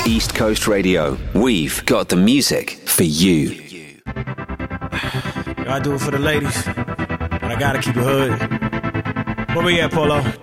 East Coast Radio. We've got the music for you. I do it for the ladies, but I gotta keep it hood. Where we at, Polo?